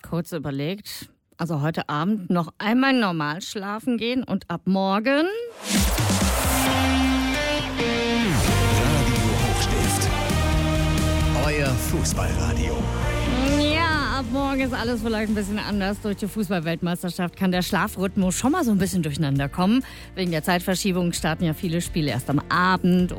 kurz überlegt. Also heute Abend noch einmal normal schlafen gehen und ab morgen... Radio Hochstift. Euer Fußballradio. Ja, ab morgen ist alles vielleicht ein bisschen anders. Durch die Fußball-Weltmeisterschaft kann der Schlafrhythmus schon mal so ein bisschen durcheinander kommen. Wegen der Zeitverschiebung starten ja viele Spiele erst am Abend.